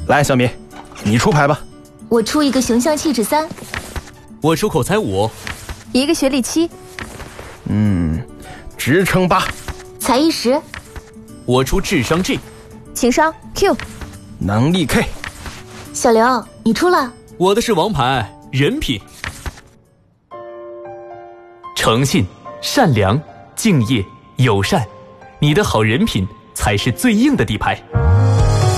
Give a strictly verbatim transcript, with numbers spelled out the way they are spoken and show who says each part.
Speaker 1: 来，小米，你出牌吧。
Speaker 2: 我出一个形象气质三，
Speaker 3: 我出口才五，
Speaker 4: 一个学历七，
Speaker 1: 嗯，职称八，
Speaker 2: 才艺十，
Speaker 3: 我出智商 G，
Speaker 4: 情商 Q，
Speaker 1: 能力 K。
Speaker 2: 小刘，你出了。
Speaker 3: 我的是王牌人品，诚信、善良、敬业、友善，你的好人品才是最硬的底牌。